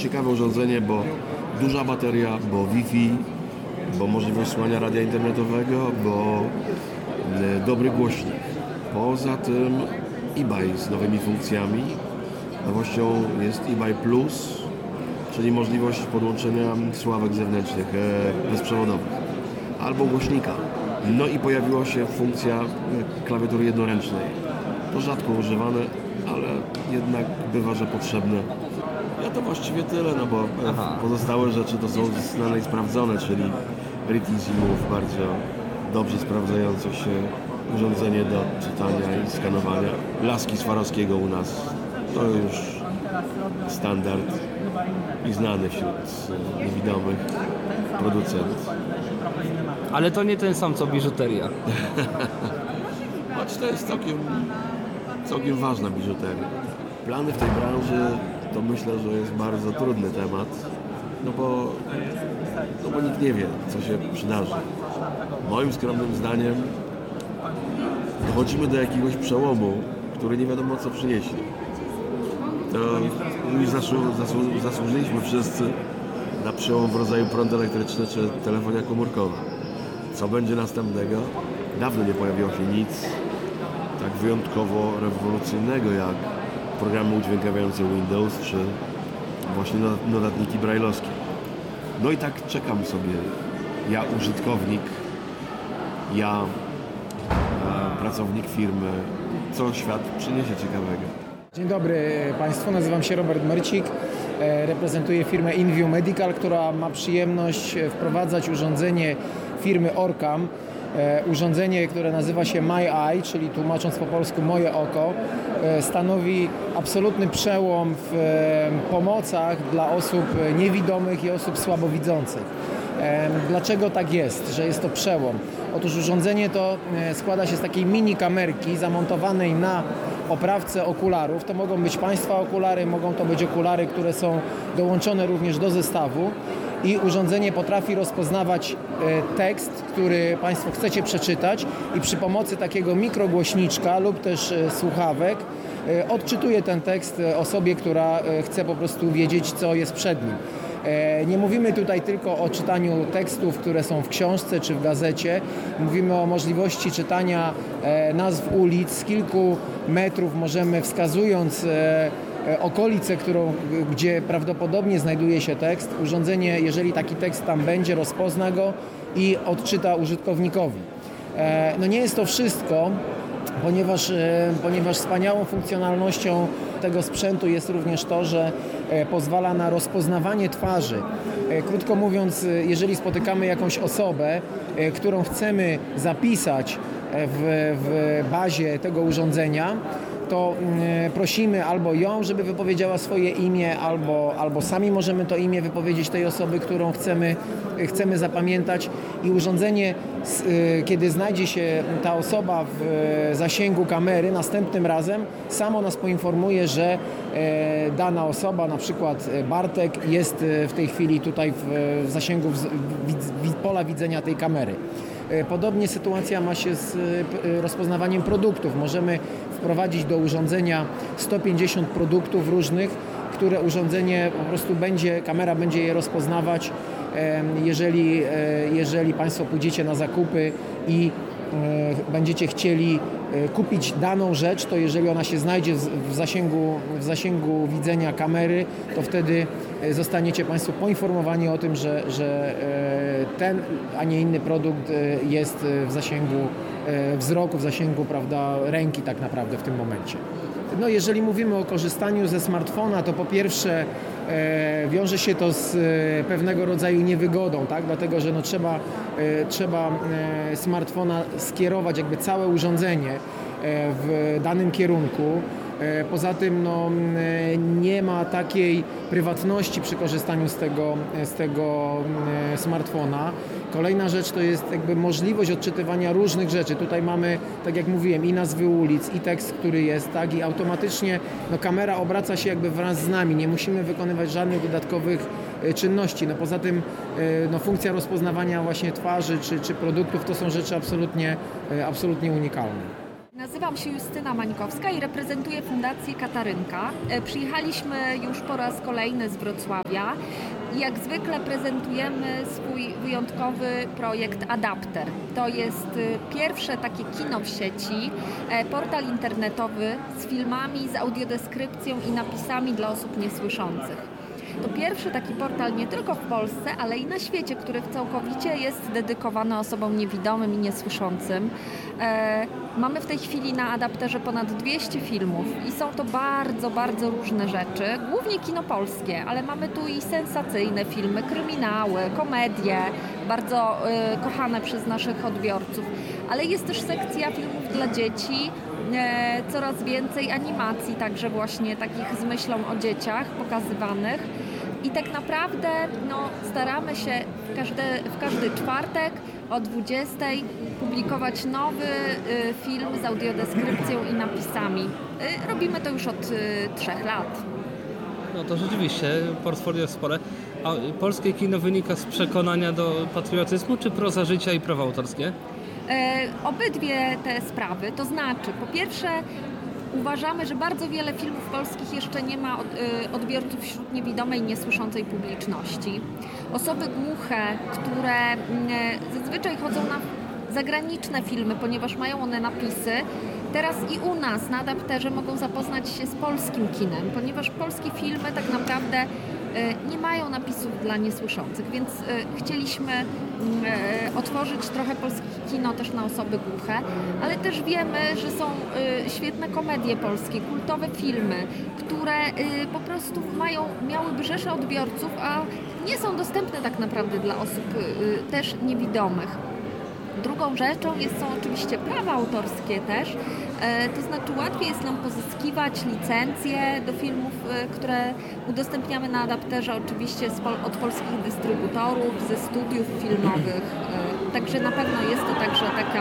ciekawe urządzenie, bo duża bateria, bo Wi-Fi, bo możliwość słuchania radia internetowego, bo dobry głośnik. Poza tym eBay z nowymi funkcjami. Nowością jest eBay Plus, czyli możliwość podłączenia słuchawek zewnętrznych, bezprzewodowych albo głośnika. No i pojawiła się funkcja klawiatury jednoręcznej. To rzadko używane, ale jednak bywa, że potrzebne. Ja to właściwie tyle, no bo pozostałe rzeczy to są znane i sprawdzone, czyli Retinsimów, bardzo dobrze sprawdzające się urządzenie do czytania i skanowania. Laski Swarowskiego u nas to już standard i znany wśród niewidomych producent. Ale to nie ten sam co biżuteria. Choć to jest całkiem ważna biżuteria. Plany w tej branży to myślę, że jest bardzo trudny temat, no bo nikt nie wie, co się przydarzy. Moim skromnym zdaniem dochodzimy do jakiegoś przełomu, który nie wiadomo co przyniesie. To już zasłużyliśmy wszyscy na przełom w rodzaju prąd elektryczny czy telefonia komórkowa. Co będzie następnego? Dawno nie pojawiło się nic tak wyjątkowo rewolucyjnego jak programy udźwiękawiające Windows czy właśnie notatniki brajlowskie. No i tak czekam sobie, ja użytkownik, ja pracownik firmy, co świat przyniesie ciekawego. Dzień dobry Państwu, nazywam się Robert Myrcik, reprezentuję firmę InView Medical, która ma przyjemność wprowadzać urządzenie firmy Orcam. Urządzenie, które nazywa się My Eye, czyli tłumacząc po polsku moje oko, stanowi absolutny przełom w pomocach dla osób niewidomych i osób słabowidzących. Dlaczego tak jest, że jest to przełom? Otóż urządzenie to składa się z takiej mini kamerki zamontowanej na oprawce okularów. To mogą być Państwa okulary, mogą to być okulary, które są dołączone również do zestawu. I urządzenie potrafi rozpoznawać tekst, który Państwo chcecie przeczytać i przy pomocy takiego mikrogłośniczka lub też słuchawek odczytuje ten tekst osobie, która chce po prostu wiedzieć, co jest przed nim. Nie mówimy tutaj tylko o czytaniu tekstów, które są w książce czy w gazecie. Mówimy o możliwości czytania nazw ulic z kilku metrów. Możemy, wskazując okolicę, gdzie prawdopodobnie znajduje się tekst, urządzenie, jeżeli taki tekst tam będzie, rozpozna go i odczyta użytkownikowi. No nie jest to wszystko, ponieważ wspaniałą funkcjonalnością tego sprzętu jest również to, że pozwala na rozpoznawanie twarzy. Krótko mówiąc, jeżeli spotykamy jakąś osobę, którą chcemy zapisać w bazie tego urządzenia, to prosimy albo ją, żeby wypowiedziała swoje imię, albo sami możemy to imię wypowiedzieć tej osoby, którą chcemy zapamiętać i urządzenie, kiedy znajdzie się ta osoba w zasięgu kamery, następnym razem samo nas poinformuje, że dana osoba, na przykład Bartek, jest w tej chwili tutaj w zasięgu pola widzenia tej kamery. Podobnie sytuacja ma się z rozpoznawaniem produktów. Możemy wprowadzić do urządzenia 150 produktów różnych, które urządzenie po prostu kamera będzie je rozpoznawać. Jeżeli Państwo pójdziecie na zakupy i będziecie chcieli kupić daną rzecz, to jeżeli ona się znajdzie w zasięgu widzenia kamery, to wtedy zostaniecie Państwo poinformowani o tym, że ten, a nie inny produkt jest w zasięgu wzroku, w zasięgu, prawda, ręki tak naprawdę w tym momencie. No, jeżeli mówimy o korzystaniu ze smartfona, to po pierwsze wiąże się to z pewnego rodzaju niewygodą, tak? Dlatego, że trzeba smartfona skierować, jakby całe urządzenie w danym kierunku. Poza tym nie ma takiej prywatności przy korzystaniu z tego smartfona. Kolejna rzecz to jest jakby możliwość odczytywania różnych rzeczy. Tutaj mamy, tak jak mówiłem, i nazwy ulic, i tekst, który jest, tak, i automatycznie kamera obraca się jakby wraz z nami. Nie musimy wykonywać żadnych dodatkowych czynności. Poza tym funkcja rozpoznawania właśnie twarzy czy produktów to są rzeczy absolutnie unikalne. Nazywam się Justyna Mańkowska i reprezentuję Fundację Katarynka. Przyjechaliśmy już po raz kolejny z Wrocławia i jak zwykle prezentujemy swój wyjątkowy projekt Adapter. To jest pierwsze takie kino w sieci, portal internetowy z filmami, z audiodeskrypcją i napisami dla osób niesłyszących. To pierwszy taki portal nie tylko w Polsce, ale i na świecie, który całkowicie jest dedykowany osobom niewidomym i niesłyszącym. Mamy w tej chwili na Adapterze ponad 200 filmów i są to bardzo, bardzo różne rzeczy, głównie kino polskie, ale mamy tu i sensacyjne filmy, kryminały, komedie, bardzo kochane przez naszych odbiorców, ale jest też sekcja filmów dla dzieci, coraz więcej animacji, także właśnie takich z myślą o dzieciach pokazywanych. I tak naprawdę staramy się w każdy czwartek o 20:00 publikować nowy film z audiodeskrypcją i napisami. Robimy to już od 3 lat. No to rzeczywiście, portfolio jest spore. A polskie kino wynika z przekonania do patriotyzmu, czy proza życia i prawa autorskie? Obydwie te sprawy, to znaczy po pierwsze uważamy, że bardzo wiele filmów polskich jeszcze nie ma odbiorców wśród niewidomej i niesłyszącej publiczności. Osoby głuche, które zazwyczaj chodzą na zagraniczne filmy, ponieważ mają one napisy, teraz i u nas na Adapterze mogą zapoznać się z polskim kinem, ponieważ polskie filmy tak naprawdę nie mają napisów dla niesłyszących, więc chcieliśmy otworzyć trochę polskie kino też na osoby głuche, ale też wiemy, że są świetne komedie polskie, kultowe filmy, które po prostu miałyby rzeszę odbiorców, a nie są dostępne tak naprawdę dla osób też niewidomych. Drugą rzeczą są oczywiście prawa autorskie też, to znaczy łatwiej jest nam pozyskiwać licencje do filmów, które udostępniamy na Adapterze, oczywiście od polskich dystrybutorów, ze studiów filmowych, także na pewno jest to także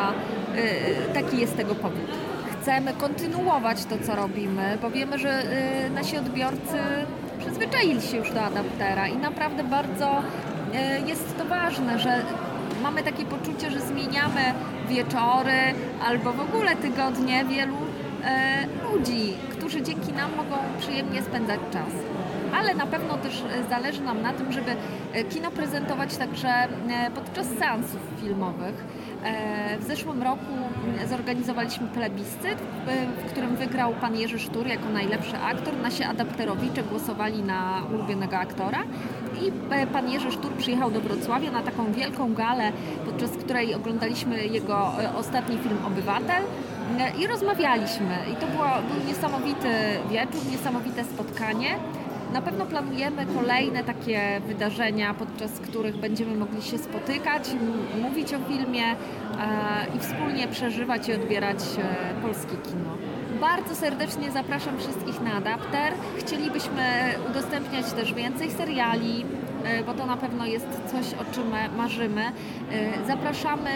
taki jest tego powód. Chcemy kontynuować to, co robimy, bo wiemy, że nasi odbiorcy przyzwyczaili się już do Adaptera i naprawdę bardzo jest to ważne, że mamy takie poczucie, że zmieniamy wieczory albo w ogóle tygodnie wielu ludzi, którzy dzięki nam mogą przyjemnie spędzać czas. Ale na pewno też zależy nam na tym, żeby kino prezentować także podczas seansów filmowych. W zeszłym roku zorganizowaliśmy plebiscyt, w którym wygrał pan Jerzy Sztur jako najlepszy aktor. Nasi adapterowicze głosowali na ulubionego aktora i pan Jerzy Sztur przyjechał do Wrocławia na taką wielką galę, podczas której oglądaliśmy jego ostatni film Obywatel i rozmawialiśmy. I to był niesamowity wieczór, niesamowite spotkanie. Na pewno planujemy kolejne takie wydarzenia, podczas których będziemy mogli się spotykać, mówić o filmie i wspólnie przeżywać i odbierać polskie kino. Bardzo serdecznie zapraszam wszystkich na Adapter. Chcielibyśmy udostępniać też więcej seriali, bo to na pewno jest coś, o czym marzymy. Zapraszamy,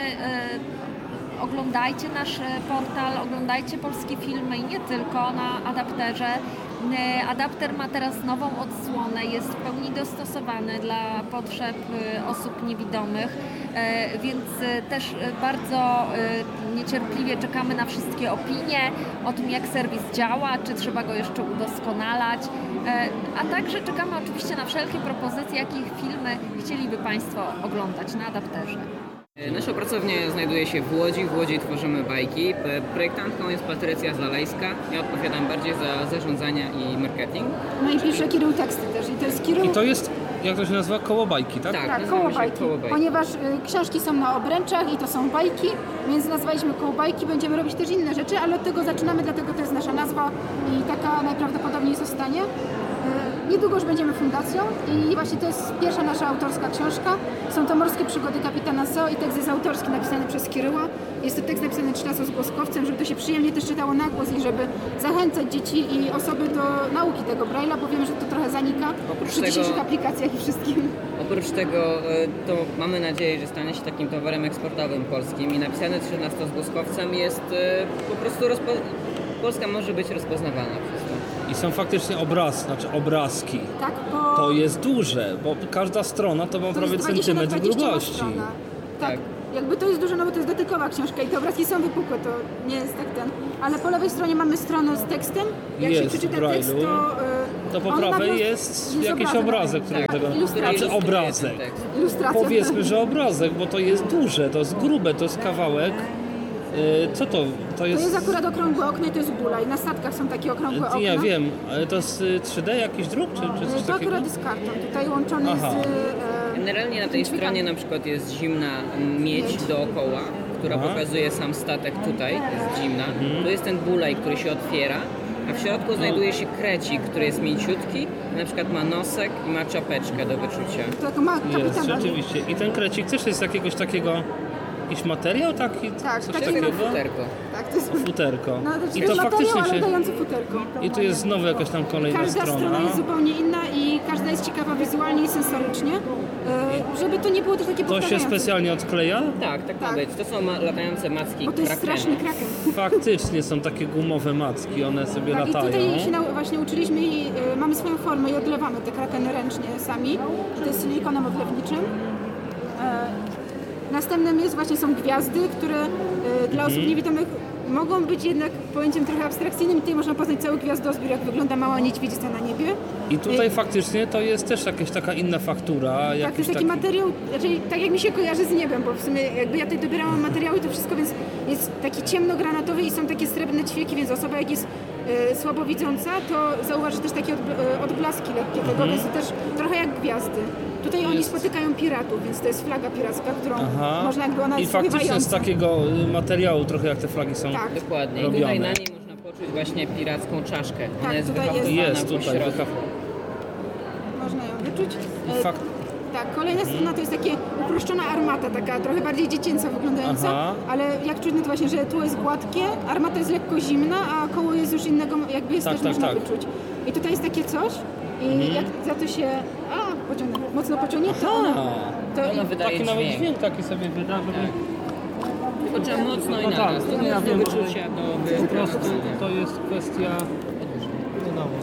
oglądajcie nasz portal, oglądajcie polskie filmy i nie tylko na Adapterze. Adapter ma teraz nową odsłonę, jest w pełni dostosowany dla potrzeb osób niewidomych, więc też bardzo niecierpliwie czekamy na wszystkie opinie o tym, jak serwis działa, czy trzeba go jeszcze udoskonalać, a także czekamy oczywiście na wszelkie propozycje, jakich filmy chcieliby Państwo oglądać na Adapterze. Nasza pracownia znajduje się w Łodzi. W Łodzi tworzymy bajki. Projektantką jest Patrycja Zalejska. Ja odpowiadam bardziej za zarządzanie i marketing. No i pisze Kirył teksty też. I to jest Kirył... I to jest, jak to się nazywa, koło bajki, tak? Tak, koło bajki. Ponieważ książki są na obręczach i to są bajki, więc nazwaliśmy koło bajki. Będziemy robić też inne rzeczy, ale od tego zaczynamy, dlatego to jest nasza nazwa i taka najprawdopodobniej zostanie. Niedługo już będziemy fundacją i właśnie to jest pierwsza nasza autorska książka. Są to Morskie przygody kapitana So i tekst jest autorski napisany przez Kiryła. Jest to tekst napisany 3 razy z głoskowcem, żeby to się przyjemnie też czytało na głos i żeby zachęcać dzieci i osoby do nauki tego Braille'a, bo wiem, że to trochę zanika przy dzisiejszych aplikacjach i wszystkim. Oprócz tego to mamy nadzieję, że stanie się takim towarem eksportowym polskim i napisany 13 z głoskowcem jest po prostu Polska może być rozpoznawana przez to. I są faktycznie obrazki. Tak, bo... To jest duże, bo każda strona to ma prawie centymetr długości. Tak. jakby to jest dużo, no bo to jest dotykowa książka i te obrazki są wypukłe, to nie jest tak ten. Ale po lewej stronie mamy stronę z tekstem. Jak Jest się przeczyta w tekst, Braille'u. to To po on prawej ma jest jakiś obrazek, który Tak, tego... ilustracja. Znaczy obrazek. Ilustracja. Powiedzmy, że obrazek, bo to jest duże, to jest grube, to jest kawałek. Co to? To To jest akurat okrągłe okno i to jest bula i na statkach są takie okrągłe okna. Ja wiem, ale to jest 3D jakiś druk, czy coś To takiego? akurat jest karton, tutaj łączony Aha. Generalnie na tej stronie na przykład jest zimna miedź dookoła, która pokazuje sam statek tutaj, jest zimna. Tu jest ten bulaj, który się otwiera, a w środku znajduje się krecik, który jest mięciutki, na przykład ma nosek i ma czapeczkę do wyczucia. To ma Jest, kapitan. rzeczywiście. I ten krecik też jest jakiegoś takiego... Jakiś materiał taki? Tak, coś taki takiego? Futerko. Tak, to jest Futerko. no, to I jest to materiał, faktycznie ale się... dający futerko. I tu jest znowu jakaś tam kolejna Każda strona jest zupełnie inna i każda jest ciekawa wizualnie i sensorycznie, żeby to nie było też takie To się powtarzające. specjalnie odkleja? Tak, tak ma być. To są latające macki Bo to jest Krakena. straszny kraken. Faktycznie są takie gumowe macki, one sobie Tak, i latają. tutaj się właśnie uczyliśmy i mamy swoją formę i odlewamy te krakeny ręcznie sami. To jest silikonem odlewniczym. Następnym są gwiazdy, które dla osób niewidomych mogą być jednak pojęciem trochę abstrakcyjnym i tutaj można poznać cały gwiazdozbiór, jak wygląda mała niedźwiedzica na niebie. I tutaj faktycznie to jest też jakaś taka inna faktura. Tak, to jakiś jest taki materiał, znaczy, tak jak mi się kojarzy z niebem, bo w sumie jakby ja tutaj dobierałam materiały i to wszystko, więc jest taki ciemnogranatowy i są takie srebrne ćwieki, więc osoba jak jest słabowidząca, to zauważy też takie odblaski lekkie tego, więc to też trochę jak gwiazdy. Tutaj oni spotykają piratów, więc to jest flaga piracka, którą można jakby ona I jest faktycznie z pływająca. takiego materiału trochę jak te flagi są. Tak. Dokładnie. I robione. tutaj na niej można poczuć właśnie piracką czaszkę. Ona Tak, jest tutaj jest. wyhaftowana Jest po tutaj. środku. Można ją wyczuć. Fakt... Tak, kolejna strona to jest takie uproszczona armata, taka trochę bardziej dziecięca wyglądająca, Aha. ale jak czuć, no to właśnie, że tu jest gładkie, armata jest lekko zimna, a koło jest już innego, jakby jest Tak, też tak, można tak. wyczuć. I tutaj jest takie coś i jak za to się mocno pociągnie, to Aha. to Ona wydaje Taki nawet dźwięk. dźwięk taki sobie wyda, żeby... Tylko trzeba mocno i No tak, naraz. To no ja jest do wiem, wyczucia, do Po prostu to jest kwestia... No dobra.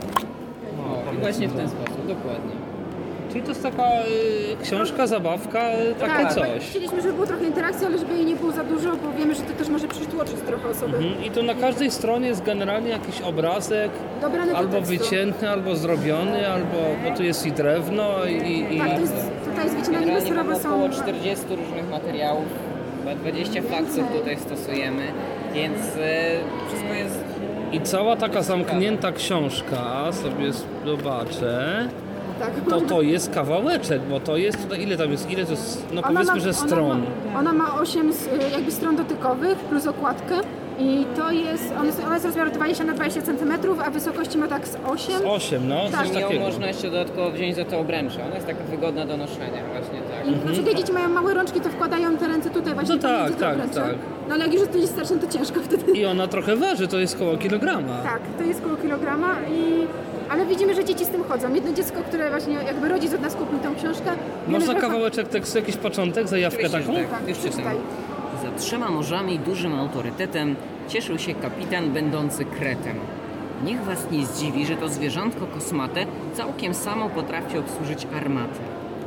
O, i właśnie w ten sposób, dokładnie. Czyli to jest taka książka, zabawka, takie tak, coś. chcieliśmy, żeby było trochę interakcji, ale żeby jej nie było za dużo, bo wiemy, że to też może przytłoczyć trochę osoby. I tu na każdej stronie jest generalnie jakiś obrazek, Dobrany do albo tekstu. wycięty, albo zrobiony, albo bo tu jest i drewno i... Tak, to jest, tutaj jest wycinanie Generalnie mamy serowe, są około 40 różnych materiałów, chyba 20 faksów tutaj stosujemy, więc wszystko jest... I cała taka zamknięta książka, sobie zobaczę, tak, to jest kawałeczek, bo to jest tutaj, ile tam jest, ile to jest, no powiedzmy, że stron. Ona ma 8 jakby stron dotykowych plus okładkę i to jest, ona jest rozmiaru 20 na 20 cm, a wysokości ma tak z 8. 8, no, Tak. coś Ją takiego. można jeszcze dodatkowo wziąć za to obręcze. Ona jest taka wygodna do noszenia, właśnie tak. I znaczy, te dzieci mają małe rączki, to wkładają te ręce tutaj właśnie No tak, pomiędzy te tak, obręcze. tak. No ale jak już jesteś starszy, to ciężko wtedy. I ona trochę waży, to jest koło kilograma. Tak, to jest koło kilograma ale widzimy, że dzieci z tym chodzą. Jedno dziecko, które właśnie jakby rodzic od nas kupił tą książkę. wiemy, Można że- kawałeczek tekstu, jakiś początek, zajawkę Oczywiście, taką? że tak. Już przeczytaj. czytam. Za 3 morzami dużym autorytetem cieszył się kapitan będący kretem. Niech was nie zdziwi, że to zwierzątko kosmate całkiem samo potrafi obsłużyć armatę.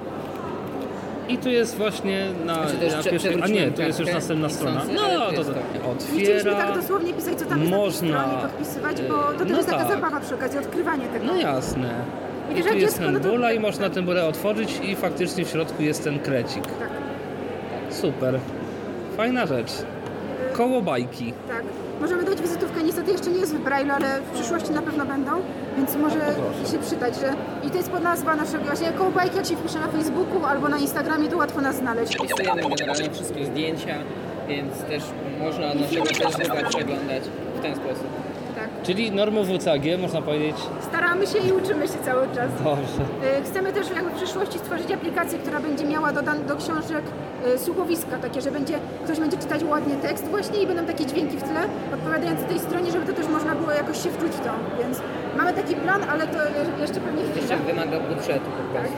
I tu jest właśnie na... Znaczy to już na pierwszej... A przewróciłem nie, tu jest już kartkę następna strona. niechcący, No, ale to tu jest to. Nie chcieliśmy tak otwiera... dosłownie pisać, co tam jest na tej Można. stronie, podpisywać, bo to też No jest taka tak. zabawa przy okazji, odkrywanie tego. No jasne. I I wiesz, tu jak jest dziecko, ten no to- bula i można ten bulę otworzyć i faktycznie w środku jest ten krecik. Tak, Super. Fajna rzecz. Koło bajki. tak. Możemy dać wizytówkę, niestety jeszcze nie jest w Braille'u, ale w przyszłości na pewno będą, więc może się przydać, że... I to jest podnazwa naszego właśnie koło bajki, jak się wpisze na Facebooku albo na Instagramie, to łatwo nas znaleźć. Wpisujemy generalnie wszystkie zdjęcia, więc też można naszego Facebooka przeglądać w ten sposób. Tak. Czyli normy WCAG, można powiedzieć. Staramy się i uczymy się cały czas. Dobrze. Chcemy też jakby w przyszłości stworzyć aplikację, która będzie miała do książek słuchowiska, takie, że ktoś będzie czytać ładnie tekst właśnie i będą takie dźwięki w tle odpowiadające tej stronie, żeby to też można było jakoś się wczuć w to. Więc mamy taki plan, ale to jeszcze pewnie Jeszcze chwilę. wymaga budżetu po prostu.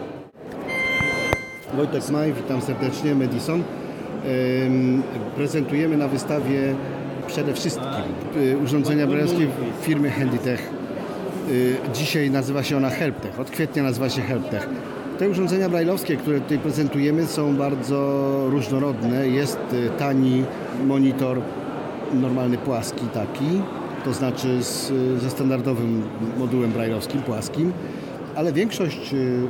Wojtek Maj, witam serdecznie, Madison. Prezentujemy na wystawie przede wszystkim urządzenia braillerskie firmy Handytech. Dzisiaj nazywa się ona HelpTech, od kwietnia nazywa się HelpTech. Te urządzenia brajlowskie, które tutaj prezentujemy, są bardzo różnorodne. Jest tani monitor, normalny płaski taki, to znaczy ze standardowym modułem brajlowskim, płaskim, ale większość